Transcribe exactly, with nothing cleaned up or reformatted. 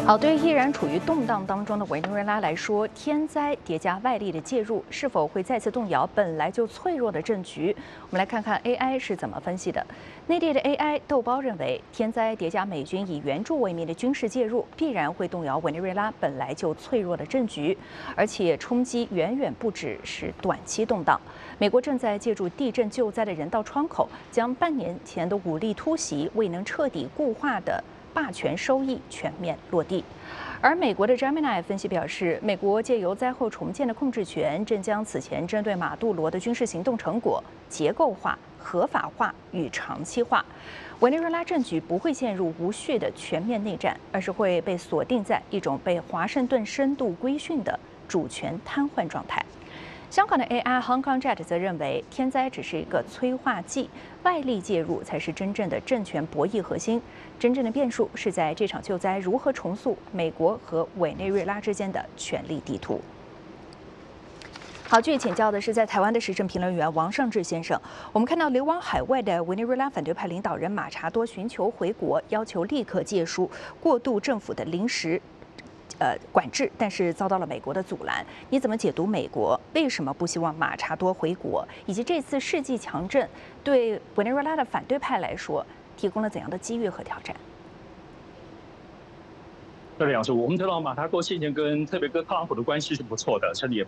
好，对于依然处于动荡当中的委内瑞拉来说，天灾叠加外力的介入，是否会再次动摇本来就脆弱的政局？我们来看看 A I 是怎么分析的。内地的 A I 豆包认为，天灾叠加美军以援助为名的军事介入，必然会动摇委内瑞拉本来就脆弱的政局，而且冲击远远不只是短期动荡。美国正在借助地震救灾的人道窗口，将半年前的武力突袭未能彻底固化的霸权收益全面落地，而美国的 Gemini 分析表示，美国借由灾后重建的控制权，正将此前针对马杜罗的军事行动成果结构化、合法化与长期化。委内瑞拉政局不会陷入无序的全面内战，而是会被锁定在一种被华盛顿深度规训的主权瘫痪状态。香港的 A I Hong Kong Jet 则认为，天灾只是一个催化剂，外力介入才是真正的政权博弈核心。真正的变数是在这场救灾如何重塑美国和委内瑞拉之间的权力地图。好，继续请教的是在台湾的时政评论员王尚志先生。我们看到流亡海外的委内瑞拉反对派领导人马查多寻求回国，要求立刻结束过渡政府的临时。呃，管制，但是遭到了美国的阻拦。你怎么解读美国为什么不希望马查多回国，以及这次世纪强震对委内瑞拉的反对派来说提供了怎样的机遇和挑战？ 这两说，我们知道马查多先前跟特别跟特朗普的关系是不错的，甚至也